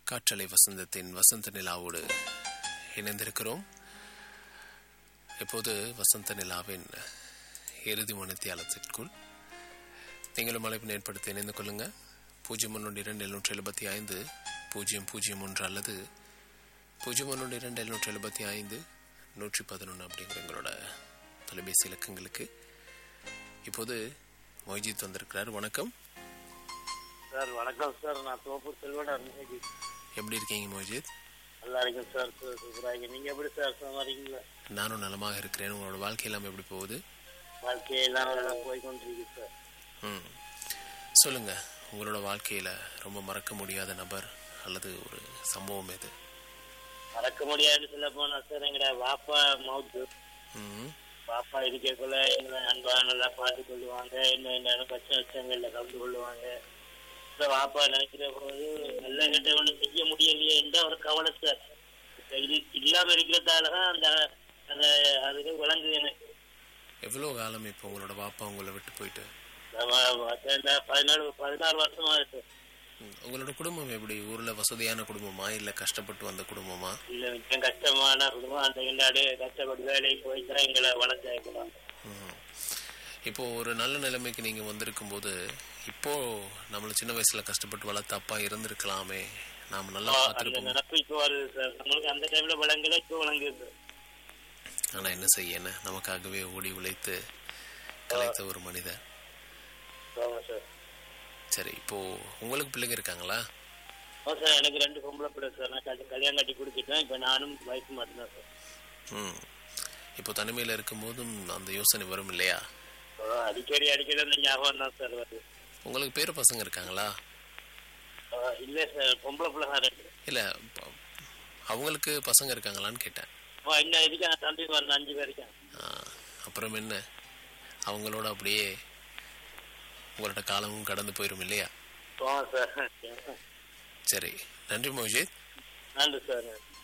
காற்றலை வசந்தத்தின் வசந்த நிலாவோடு இணைந்திருக்கிறோம். இப்போது வசந்த நிலாவின் இறுதி மணித்தியாலத்திற்குள் நீங்களும் அழைப்பினை ஏற்படுத்தி இணைந்து கொள்ளுங்க. 012-775-001 அல்லது 012-775-111 அப்படிங்கிற எங்களோட தொலைபேசி இலக்கங்களுக்கு. இப்போது மொய்ஜித் வந்திருக்கிறார். வணக்கம் சார். வணக்கம் சார். நான் தோப்பூர் செல்வன். எப்படி இருக்கீங்க மொய்ஜித்? நல்லா இருக்கேன் சார். சூப்பராக. நீங்க எப்படி சார்? சும்மா இருக்கீங்களா? நானும் நலமாக இருக்கிறேன். உங்களோட வாழ்க்கையெல்லாம் எப்படி போகுது? வாழ்க்கையெல்லாம் நல்லா போய்கொண்டிருக்கு சார். சொல்லுங்க, உங்களோட வாழ்க்கையில ரொம்ப மறக்க முடியாத நபர் அல்லது ஒரு சம்பவம் எது? மறக்க முடியாதுன்னு சொல்ல போனா சார், எங்கட பாப்பா மவுத்து. பாப்பா இருக்கக்குள்ள எங்களை அன்பா நல்லா பார்த்து கொள்ளுவாங்க. என்ன கஷ்டங்கள்ல கலந்து கொள்ளுவாங்க. பாப்பா நினைக்கிற போது நல்ல கிட்ட ஒண்ணு செய்ய முடியலையே என்ற ஒரு கவலை சார். இல்லாம இருக்கிறதாலதான் அந்த அந்த அதுக்கு விளங்குது எனக்கு. எவ்வளவு காலம் இப்ப உங்களோட பாப்பா உங்களை விட்டு போயிட்டு? 16 வருஷமா இருக்கு. உங்களோட குடும்பம் எப்படி? ஊர்ல வசதியான குடும்பமா இல்ல கஷ்டப்பட்டு வந்த குடும்பமா? இல்ல, மிச்சம் கஷ்டமான குடும்பம். அந்த என்னாடு கஷ்டப்பட்டு வேலைக்கு போய்தான் எங்களை வளர்க்கலாம். இப்போ ஒரு நல்ல நிலைமைக்கு நீங்க வந்திருக்கும் போது, இப்போ நம்மள சின்ன வயசுல கஷ்டப்பட்டு வளர்த்த அப்பா இருந்திருக்கலாமே, நாம நல்லா பார்த்திருப்போம். நினைப்பு இப்போ வருது சார். நம்மளுக்கு அந்த டைம்ல வழங்கல, இப்போ வழங்குது. ஆனா என்ன செய்ய, நமக்காகவே ஓடி உழைத்து கலைத்த ஒரு மனிதர். சரி, இப்போ உங்களுக்கு பிள்ளைங்க இருக்காங்களா? சார், எனக்கு 2 பொம்பளை பிள்ளை சார். நான் கல்யாணம் கட்டி கொடுத்துட்டேன். இப்ப நானும் வைஃப் மட்டும்தான் சார். இப்போ தனிமையில இருக்கும் போதும் அந்த யோசனை வரும் இல்லையா? அடிக்கடி அந்த ஞாபகம் தான் சார் வருது. உங்களுக்கு பேர பசங்க இருக்காங்களா? இல்ல சார், பொம்பளை பிள்ளை தான் இருக்கு. இல்ல, அவங்களுக்கு பசங்க இருக்காங்களான்னு கேட்டேன். இன்னும் இருக்காங்க, தம்பி வரல, 5 பேர் இருக்காங்க. அப்புறம் என்ன, அவங்களோட அப்படியே உங்களோட காலமும் கடந்து போயிரும் இல்லையா? சார். சரி, நன்றி மோஜித். நன்றி சார்.